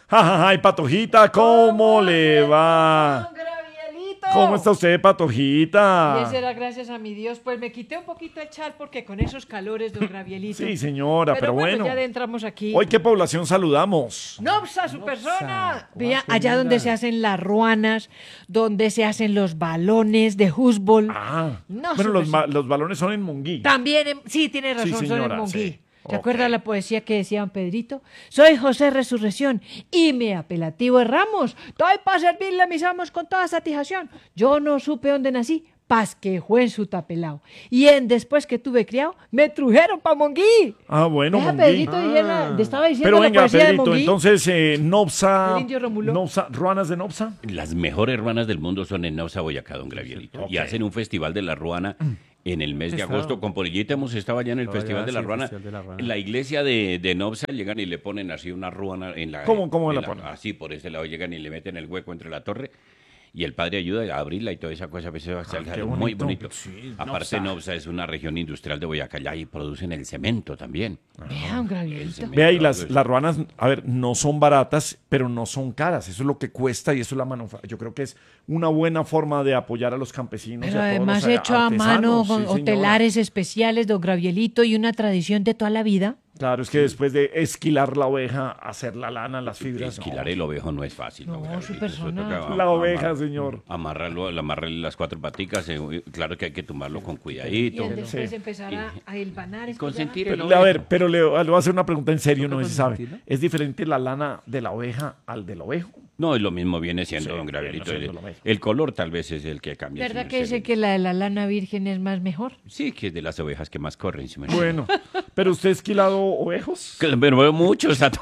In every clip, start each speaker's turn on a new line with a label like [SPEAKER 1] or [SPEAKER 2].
[SPEAKER 1] Ay, Patojita, ¿cómo le va?
[SPEAKER 2] Don Gravielito.
[SPEAKER 1] ¿Cómo está usted, Patojita?
[SPEAKER 2] Y eso era gracias a mi Dios. Pues me quité un poquito el chal porque con esos calores, don Gravielito.
[SPEAKER 1] Sí, señora, pero bueno.
[SPEAKER 2] Ya entramos aquí.
[SPEAKER 1] Hoy, ¿qué población saludamos?
[SPEAKER 2] Nopsa, su persona. Vea,
[SPEAKER 3] qué
[SPEAKER 2] allá
[SPEAKER 3] linda.
[SPEAKER 2] donde se hacen las ruanas, donde se hacen los balones de fútbol.
[SPEAKER 1] Ah,
[SPEAKER 2] No,
[SPEAKER 1] bueno,
[SPEAKER 2] súper sí.
[SPEAKER 1] los balones son en Monguí.
[SPEAKER 2] También, sí, tiene razón,
[SPEAKER 1] Sí,
[SPEAKER 2] son
[SPEAKER 1] señora,
[SPEAKER 2] en Monguí.
[SPEAKER 1] sí.
[SPEAKER 2] ¿Se
[SPEAKER 1] Ok.
[SPEAKER 2] acuerda la poesía que decía don Pedrito? Soy José Resurrección y mi apelativo es Ramos. Estoy para servirle a mis amos con toda satisfacción. Yo no supe dónde nací, pas que fue en su tapelao. Y después que tuve criado, me trujeron pa' Monguí.
[SPEAKER 1] Ah, bueno,
[SPEAKER 2] Deja,
[SPEAKER 1] Monguí.
[SPEAKER 2] Pedrito, le estaba diciendo
[SPEAKER 1] Pero
[SPEAKER 2] la
[SPEAKER 1] venga,
[SPEAKER 2] poesía de
[SPEAKER 1] Pedrito,
[SPEAKER 2] Monguí.
[SPEAKER 1] entonces, Nopsa,
[SPEAKER 2] El indio Rómulo.
[SPEAKER 1] Nopsa, ruanas de Nopsa.
[SPEAKER 4] Las mejores ruanas del mundo son en Nopsa, Boyacá, don Gravielito.
[SPEAKER 1] Ok.
[SPEAKER 4] Y hacen un festival de la ruana en el mes de
[SPEAKER 3] Estaba-
[SPEAKER 4] agosto. Con Polillita hemos estado allá en el
[SPEAKER 3] Estaba
[SPEAKER 4] festival
[SPEAKER 3] allá,
[SPEAKER 4] de la
[SPEAKER 3] sí,
[SPEAKER 4] ruana.
[SPEAKER 3] Festival de la Ruana.
[SPEAKER 4] En la iglesia de Nopsa llegan y le ponen así una ruana en la...
[SPEAKER 1] ¿Cómo
[SPEAKER 4] en
[SPEAKER 1] la ponen?
[SPEAKER 4] Así, por ese lado llegan y le meten el hueco entre la torre. Y el padre ayuda a abrirla y toda esa cosa. A veces va a ser
[SPEAKER 1] qué
[SPEAKER 4] algo muy
[SPEAKER 1] bonito.
[SPEAKER 4] bonito.
[SPEAKER 1] Sí,
[SPEAKER 4] Aparte,
[SPEAKER 1] Nopsa.
[SPEAKER 4] Nopsa es una región industrial de Boyacá allá y producen el cemento también.
[SPEAKER 2] Vea, don Gravielito.
[SPEAKER 1] Vea, y las ruanas, a ver, no son baratas, pero no son caras. Eso es lo que cuesta y eso es la manufactura. Yo creo que es una buena forma de apoyar a los campesinos. y
[SPEAKER 2] Pero
[SPEAKER 1] a todos
[SPEAKER 2] además
[SPEAKER 1] los
[SPEAKER 2] hecho a mano
[SPEAKER 1] artesanos.
[SPEAKER 2] con
[SPEAKER 1] Sí, señora.
[SPEAKER 2] hotelares especiales, don Gravielito, y una tradición de toda la vida.
[SPEAKER 1] Claro, es que después de esquilar la oveja, hacer la lana, las fibras.
[SPEAKER 4] Esquilar
[SPEAKER 1] no.
[SPEAKER 4] el ovejo no es fácil.
[SPEAKER 2] No,
[SPEAKER 4] don Gravielito.
[SPEAKER 2] su
[SPEAKER 4] Eso
[SPEAKER 2] persona.
[SPEAKER 4] toca
[SPEAKER 1] La oveja,
[SPEAKER 4] amar-
[SPEAKER 1] señor.
[SPEAKER 4] Amarrarle las cuatro paticas. Claro que hay que tomarlo con
[SPEAKER 2] Y
[SPEAKER 4] cuidadito.
[SPEAKER 2] después
[SPEAKER 1] Sí.
[SPEAKER 2] empezar a hilvanar. es que
[SPEAKER 4] Consentir
[SPEAKER 2] ya-
[SPEAKER 4] el
[SPEAKER 1] A ver, pero le voy a hacer una pregunta en serio,
[SPEAKER 3] ¿Toca
[SPEAKER 1] no sé si sabe.
[SPEAKER 3] consentirlo?
[SPEAKER 1] ¿Es diferente la lana de la oveja al del ovejo?
[SPEAKER 4] No, es lo mismo viene siendo,
[SPEAKER 1] Sí,
[SPEAKER 4] don Gravielito.
[SPEAKER 1] viene siendo lo mismo.
[SPEAKER 4] El color tal vez es el que cambia.
[SPEAKER 2] ¿Verdad
[SPEAKER 4] su
[SPEAKER 2] que
[SPEAKER 4] merced.
[SPEAKER 2] dice que la de la lana virgen es más mejor?
[SPEAKER 4] Sí, que es de las ovejas que más corren. su merced.
[SPEAKER 1] Bueno, ¿pero usted ha esquilado ovejos?
[SPEAKER 4] Pero veo mucho, está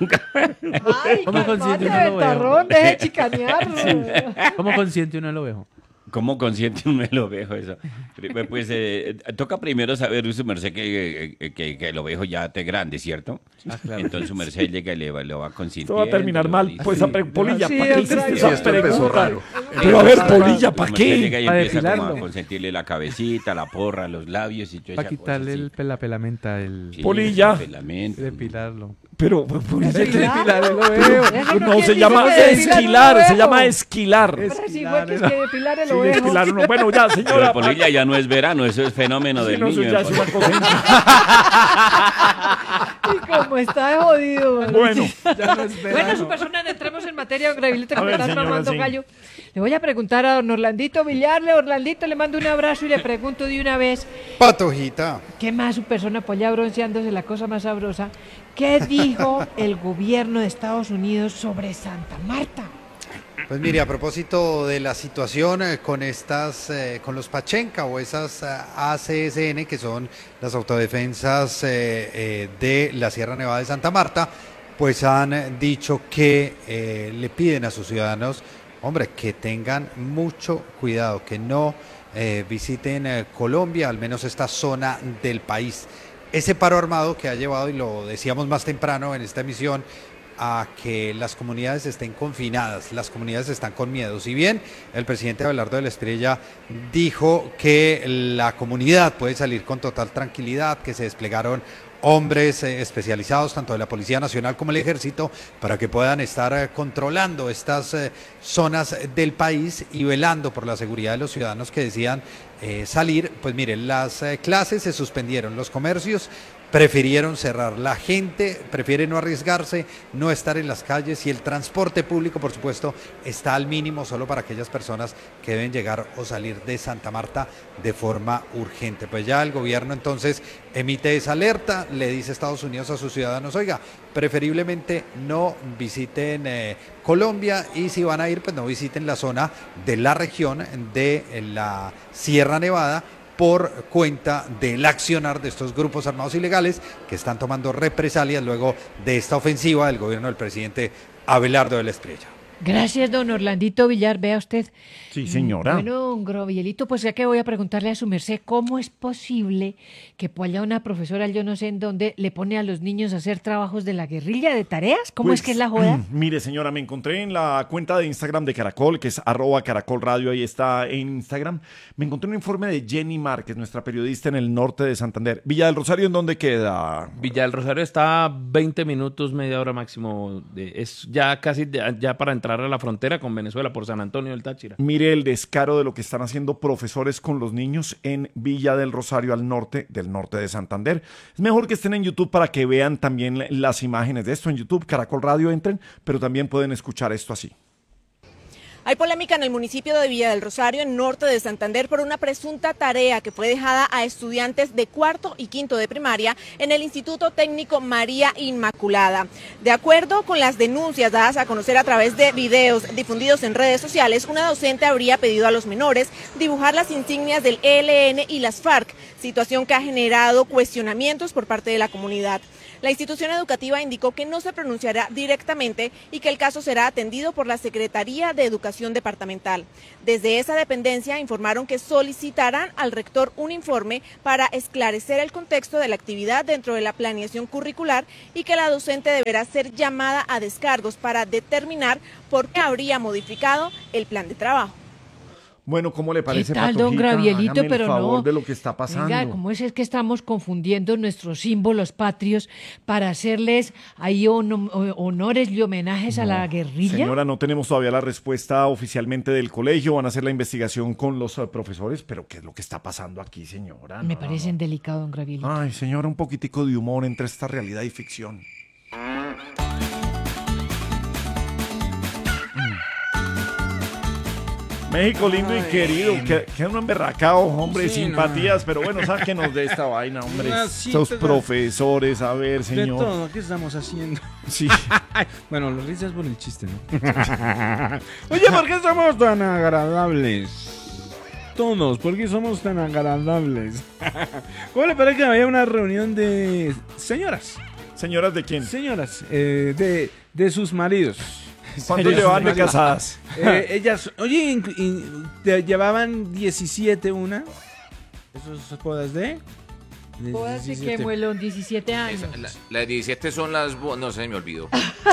[SPEAKER 2] ¡Ay,
[SPEAKER 3] ¿Cómo consiente uno lo
[SPEAKER 2] ventarrón! ¡Deje de chicanear!
[SPEAKER 3] ¿Cómo consiente uno el ovejo?
[SPEAKER 4] ¿Cómo consiente un el ovejo eso? Pues toca primero saber, su merced, que el ovejo ya esté grande, ¿cierto?
[SPEAKER 3] Ah, claro.
[SPEAKER 4] Entonces su merced llega y lo va consintiendo.
[SPEAKER 1] Esto va a terminar mal.
[SPEAKER 4] dice-
[SPEAKER 1] Pues, Polilla,
[SPEAKER 2] Sí,
[SPEAKER 1] ¿para qué
[SPEAKER 2] don
[SPEAKER 1] hiciste
[SPEAKER 2] Gravielito.
[SPEAKER 1] esa
[SPEAKER 5] Sí, esto empezó
[SPEAKER 1] pregunta?
[SPEAKER 5] raro.
[SPEAKER 1] Pero a ver, Polilla, ¿para
[SPEAKER 4] Su merced llega
[SPEAKER 1] qué?
[SPEAKER 4] y
[SPEAKER 3] Para
[SPEAKER 4] empieza como a
[SPEAKER 3] depilarlo.
[SPEAKER 4] consentirle la cabecita, la porra, los labios y toda
[SPEAKER 3] Para
[SPEAKER 4] esa
[SPEAKER 3] quitarle
[SPEAKER 4] cosa, sí.
[SPEAKER 3] la pelamenta, el
[SPEAKER 4] Sí,
[SPEAKER 1] Polilla.
[SPEAKER 4] el pelamento.
[SPEAKER 3] depilarlo.
[SPEAKER 1] Pero, Polilla,
[SPEAKER 3] Depilar el ovejo.
[SPEAKER 2] Eso
[SPEAKER 1] no,
[SPEAKER 2] quiere
[SPEAKER 1] se
[SPEAKER 2] decir
[SPEAKER 1] llama
[SPEAKER 2] que depilar un
[SPEAKER 1] esquilar, se
[SPEAKER 2] ovejo.
[SPEAKER 1] llama esquilar.
[SPEAKER 2] Pero sí fue que es que depilar el
[SPEAKER 1] Sí,
[SPEAKER 2] ovejo.
[SPEAKER 1] esquilar uno. Bueno, ya,
[SPEAKER 4] Pero
[SPEAKER 1] señora.
[SPEAKER 4] Polilla ya no es verano, eso es fenómeno
[SPEAKER 1] Sí,
[SPEAKER 4] del
[SPEAKER 1] no, eso
[SPEAKER 4] niño.
[SPEAKER 1] ya es una cosa.
[SPEAKER 2] Y como está de jodido. ¿no?
[SPEAKER 1] Bueno,
[SPEAKER 3] Ya no es
[SPEAKER 2] Bueno, su persona, entremos en materia, don Gravielito, que
[SPEAKER 1] A
[SPEAKER 2] me
[SPEAKER 1] ver,
[SPEAKER 2] estás
[SPEAKER 1] señora,
[SPEAKER 2] mamando
[SPEAKER 1] sí.
[SPEAKER 2] gallo. Le voy a preguntar a don Orlandito Villarle. Orlandito, le mando un abrazo y le pregunto de una vez,
[SPEAKER 5] Patojita.
[SPEAKER 2] ¿qué más su persona por allá bronceándose, la cosa más sabrosa? ¿Qué dijo el gobierno de Estados Unidos sobre Santa Marta?
[SPEAKER 5] Pues mire, a propósito de la situación con con los Pachenca o esas ACSN, que son las autodefensas de la Sierra Nevada de Santa Marta, pues han dicho que le piden a sus ciudadanos, hombre, que tengan mucho cuidado, que no visiten Colombia, al menos esta zona del país. Ese paro armado que ha llevado, y lo decíamos más temprano en esta emisión, a que las comunidades estén confinadas, las comunidades están con miedo. Si bien el presidente Abelardo de la Espriella dijo que la comunidad puede salir con total tranquilidad, que se desplegaron hombres especializados tanto de la Policía Nacional como el Ejército para que puedan estar controlando estas zonas del país y velando por la seguridad de los ciudadanos que decían salir, pues miren, las clases se suspendieron, los comercios prefirieron cerrar, la gente prefiere no arriesgarse, no estar en las calles y el transporte público, por supuesto, está al mínimo solo para aquellas personas que deben llegar o salir de Santa Marta de forma urgente. Pues ya el gobierno entonces emite esa alerta, le dice a Estados Unidos a sus ciudadanos, oiga, preferiblemente no visiten Colombia y si van a ir, pues no visiten la zona de la región de la Sierra Nevada, por cuenta del accionar de estos grupos armados ilegales que están tomando represalias luego de esta ofensiva del gobierno del presidente Abelardo de la Espriella.
[SPEAKER 2] Gracias, don Orlandito Villar, vea usted.
[SPEAKER 1] Sí, señora.
[SPEAKER 2] Bueno, don Gabrielito, pues ya que voy a preguntarle a su merced, ¿cómo es posible que por allá una profesora, yo no sé en dónde, le pone a los niños a hacer trabajos de la guerrilla, de tareas? ¿Cómo
[SPEAKER 1] Pues,
[SPEAKER 2] es que es la joda?
[SPEAKER 1] Mire, señora, me encontré en la cuenta de Instagram de Caracol, que es @caracolradio, ahí está en Instagram. Me encontré un informe de Jenny Márquez, nuestra periodista en el norte de Santander. Villa del Rosario, ¿en dónde queda?
[SPEAKER 3] Villa del Rosario está a 20 minutos, media hora máximo. Es ya casi ya para entrar a la frontera con Venezuela por San Antonio del Táchira.
[SPEAKER 1] Mire el descaro de lo que están haciendo profesores con los niños en Villa del Rosario, al norte del norte de Santander. Es mejor que estén en YouTube para que vean también las imágenes de esto en YouTube. Caracol Radio, entren, pero también pueden escuchar esto así.
[SPEAKER 6] Hay polémica en el municipio de Villa del Rosario, en norte de Santander, por una presunta tarea que fue dejada a estudiantes de cuarto y quinto de primaria en el Instituto Técnico María Inmaculada. De acuerdo con las denuncias dadas a conocer a través de videos difundidos en redes sociales, una docente habría pedido a los menores dibujar las insignias del ELN y las FARC, situación que ha generado cuestionamientos por parte de la comunidad. La institución educativa indicó que no se pronunciará directamente y que el caso será atendido por la Secretaría de Educación Departamental. Desde esa dependencia informaron que solicitarán al rector un informe para esclarecer el contexto de la actividad dentro de la planeación curricular y que la docente deberá ser llamada a descargos para determinar por qué habría modificado el plan de trabajo.
[SPEAKER 1] Bueno, ¿cómo le parece,
[SPEAKER 2] ¿Qué tal, don
[SPEAKER 1] Patojita?
[SPEAKER 2] Gravielito?
[SPEAKER 1] Hágame el
[SPEAKER 2] Pero
[SPEAKER 1] favor
[SPEAKER 2] no.
[SPEAKER 1] de lo que está pasando.
[SPEAKER 2] Venga, ¿cómo es que estamos confundiendo nuestros símbolos patrios para hacerles ahí honores y homenajes a la guerrilla?
[SPEAKER 1] Señora, no tenemos todavía la respuesta oficialmente del colegio. Van a hacer la investigación con los profesores. Pero ¿qué es lo que está pasando aquí, señora?
[SPEAKER 2] Me
[SPEAKER 1] No,
[SPEAKER 2] parecen
[SPEAKER 1] no.
[SPEAKER 2] delicado, don Gravielito.
[SPEAKER 1] Ay, señora, un poquitico de humor entre esta realidad y ficción. México lindo y querido, que uno emberracado, hombre,
[SPEAKER 7] Sí,
[SPEAKER 1] simpatías, pero bueno, sáquenos de esta vaina, hombre.
[SPEAKER 7] Sí,
[SPEAKER 1] Estos
[SPEAKER 7] pero-
[SPEAKER 1] profesores, a ver,
[SPEAKER 7] De
[SPEAKER 1] señor.
[SPEAKER 7] todo, ¿qué estamos haciendo?
[SPEAKER 1] Sí.
[SPEAKER 7] Bueno, los risas por el chiste, ¿no? Oye, ¿por qué somos tan agradables? Todos, ¿por qué somos tan agradables? ¿Cómo le parece que había una reunión de señoras?
[SPEAKER 1] ¿Señoras de quién?
[SPEAKER 7] Señoras, de sus maridos.
[SPEAKER 1] ¿Cuánto llevan de casadas?
[SPEAKER 7] Ellas, oye, te llevaban 17 una. ¿Esos bodas de?
[SPEAKER 2] Bodas de
[SPEAKER 7] 17.
[SPEAKER 2] que muelón, 17 años.
[SPEAKER 8] Las 17 son las... No sé, me olvidó.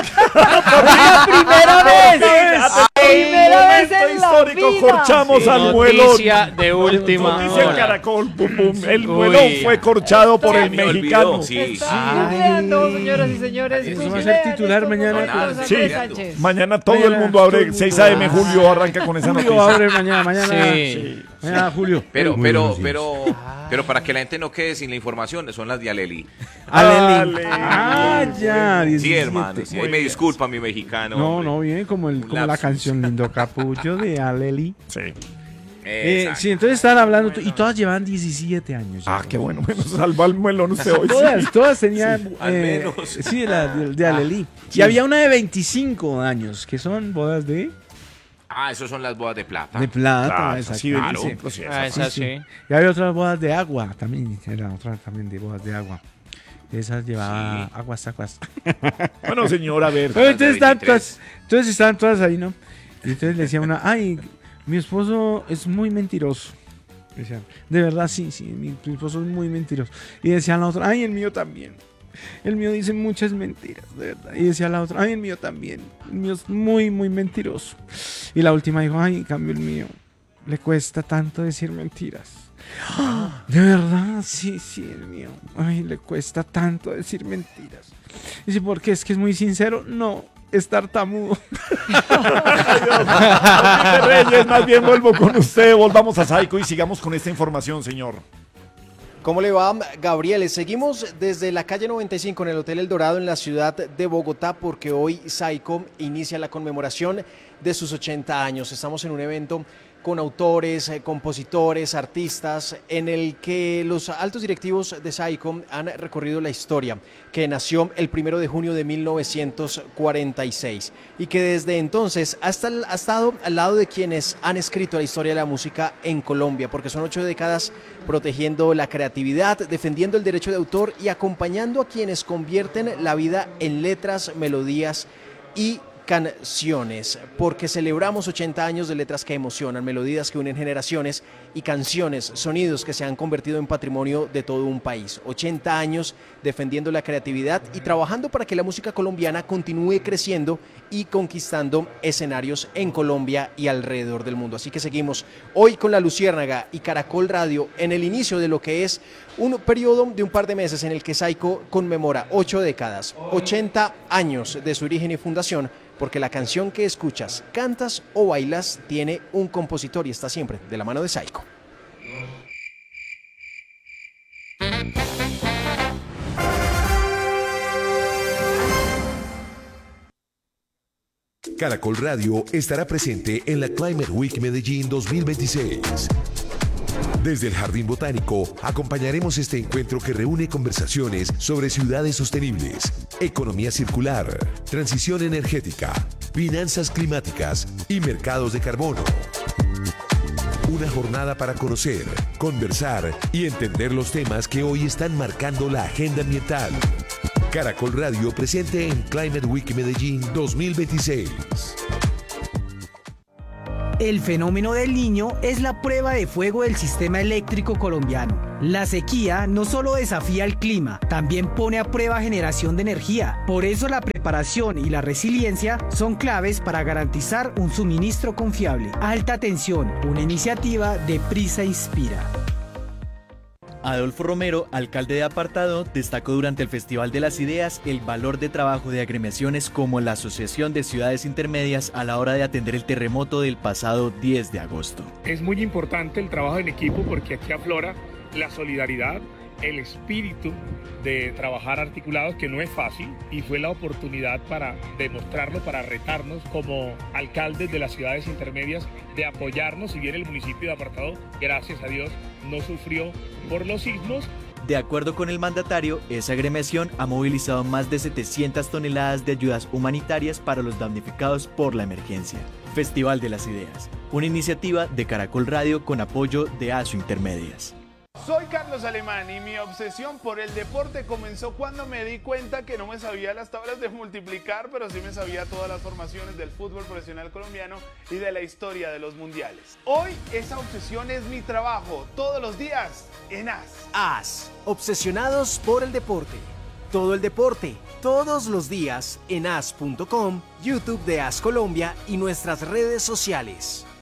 [SPEAKER 2] ¡Primera vez! ¡Primera vez
[SPEAKER 1] Momento
[SPEAKER 2] en la
[SPEAKER 1] histórico,
[SPEAKER 2] vida!
[SPEAKER 1] corchamos al muelón.
[SPEAKER 3] Noticia de última
[SPEAKER 1] Noticia en
[SPEAKER 3] hora.
[SPEAKER 1] Caracol, pum, pum. El muelón fue corchado por el
[SPEAKER 8] Me olvidó,
[SPEAKER 1] mexicano.
[SPEAKER 8] sí.
[SPEAKER 2] Está googleando, señoras y señores.
[SPEAKER 7] Eso va a ser
[SPEAKER 2] Googleen
[SPEAKER 7] titular
[SPEAKER 2] esto
[SPEAKER 7] mañana.
[SPEAKER 2] con Carlos
[SPEAKER 1] Sí.
[SPEAKER 2] Andrés Sánchez.
[SPEAKER 1] Mañana todo el
[SPEAKER 7] Mañana
[SPEAKER 1] mundo abre,
[SPEAKER 7] todo el mundo.
[SPEAKER 1] 6 a.m. Julio arranca con esa
[SPEAKER 7] Julio
[SPEAKER 1] noticia.
[SPEAKER 7] abre mañana.
[SPEAKER 3] Sí.
[SPEAKER 7] Mañana, Julio.
[SPEAKER 8] Pero para que la gente no quede sin la información, son las de Aleli.
[SPEAKER 7] Aleli.
[SPEAKER 1] Aleli.
[SPEAKER 7] Ah, ya.
[SPEAKER 8] Sí,
[SPEAKER 7] 17.
[SPEAKER 8] hermano. Sí, ahí me disculpa mi mexicano.
[SPEAKER 7] No,
[SPEAKER 8] hombre.
[SPEAKER 7] no, viene como la
[SPEAKER 8] lapsus.
[SPEAKER 7] canción Lindo Capullo de Aleli.
[SPEAKER 1] Sí.
[SPEAKER 8] Exacto.
[SPEAKER 7] Sí, entonces estaban hablando y todas llevaban 17 años.
[SPEAKER 1] Ah, qué bueno. Bueno, salva el muelón usted hoy.
[SPEAKER 7] Todas tenían.
[SPEAKER 8] al menos.
[SPEAKER 7] Sí, de Aleli.
[SPEAKER 1] sí.
[SPEAKER 7] Y había una de 25 años, que son bodas de
[SPEAKER 8] Esos son las bodas de plata.
[SPEAKER 7] plata.
[SPEAKER 1] Claro,
[SPEAKER 7] exacto.
[SPEAKER 1] sí,
[SPEAKER 8] Claro.
[SPEAKER 1] sí, pues sí,
[SPEAKER 3] Ah,
[SPEAKER 1] esa-
[SPEAKER 3] esa sí.
[SPEAKER 7] Y había otras bodas de agua también. Era otra también de bodas de agua. Esas llevaba aguas.
[SPEAKER 1] Bueno, señor, a ver.
[SPEAKER 7] Pero entonces,
[SPEAKER 8] de 23.
[SPEAKER 7] entonces estaban todas ahí, ¿no? Y entonces le decía una, ay, mi esposo es muy mentiroso. Decían, de verdad, sí, mi esposo es muy mentiroso. Y decía la otra, ay, el mío también. El mío dice muchas mentiras, de verdad. Y decía la otra, ay, el mío también. El mío es muy, muy mentiroso. Y la última dijo, ay, en cambio el mío, le cuesta tanto decir mentiras. ¡Ah! De verdad, sí, el mío. Ay, le cuesta tanto decir mentiras. Dice, ¿por qué? ¿Es que es muy sincero? No, es tartamudo.
[SPEAKER 1] Felipe Reyes, más bien vuelvo con usted. Volvamos a Saico y sigamos con esta información, señor.
[SPEAKER 9] ¿Cómo le va, Gabriel? Seguimos desde la calle 95 en el Hotel El Dorado en la ciudad de Bogotá porque hoy Saicom inicia la conmemoración de sus 80 años. Estamos en un evento con autores, compositores, artistas, en el que los altos directivos de Saicom han recorrido la historia, que nació el 1 de junio de 1946 y que desde entonces ha estado al lado de quienes han escrito la historia de la música en Colombia, porque son 8 décadas protegiendo la creatividad, defendiendo el derecho de autor y acompañando a quienes convierten la vida en letras, melodías y canciones, porque celebramos 80 años de letras que emocionan, melodías que unen generaciones y canciones, sonidos que se han convertido en patrimonio de todo un país. 80 años defendiendo la creatividad y trabajando para que la música colombiana continúe creciendo y conquistando escenarios en Colombia y alrededor del mundo. Así que seguimos hoy con La Luciérnaga y Caracol Radio en el inicio de lo que es un periodo de un par de meses en el que Saico conmemora 8 décadas, 80 años de su origen y fundación, porque la canción que escuchas, cantas o bailas tiene un compositor y está siempre de la mano de Saico.
[SPEAKER 10] Caracol Radio estará presente en la Climate Week Medellín 2026. Desde el Jardín Botánico acompañaremos este encuentro que reúne conversaciones sobre ciudades sostenibles, economía circular, transición energética, finanzas climáticas y mercados de carbono. Una jornada para conocer, conversar y entender los temas que hoy están marcando la agenda ambiental. Caracol Radio presente en Climate Week Medellín 2026.
[SPEAKER 11] El fenómeno del Niño es la prueba de fuego del sistema eléctrico colombiano. La sequía no solo desafía el clima, también pone a prueba generación de energía. Por eso la preparación y la resiliencia son claves para garantizar un suministro confiable. Alta tensión, una iniciativa de Prisa Inspira.
[SPEAKER 12] Adolfo Romero, alcalde de Apartado, destacó durante el Festival de las Ideas el valor de trabajo de agremiaciones como la Asociación de Ciudades Intermedias a la hora de atender el terremoto del pasado 10 de agosto.
[SPEAKER 13] Es muy importante el trabajo en equipo porque aquí aflora la solidaridad, el espíritu de trabajar articulados, que no es fácil, y fue la oportunidad para demostrarlo, para retarnos como alcaldes de las ciudades intermedias, de apoyarnos. Si bien el municipio de Apartado, gracias a Dios, no sufrió por los sismos.
[SPEAKER 12] De acuerdo con el mandatario, esa agremiación ha movilizado más de 700 toneladas de ayudas humanitarias para los damnificados por la emergencia. Festival de las Ideas, una iniciativa de Caracol Radio con apoyo de ASO Intermedias.
[SPEAKER 14] Soy Carlos Alemán y mi obsesión por el deporte comenzó cuando me di cuenta que no me sabía las tablas de multiplicar, pero sí me sabía todas las formaciones del fútbol profesional colombiano y de la historia de los mundiales. Hoy esa obsesión es mi trabajo, todos los días en AS.
[SPEAKER 9] AS, obsesionados por el deporte. Todo el deporte, todos los días en as.com, YouTube de AS Colombia y nuestras redes sociales.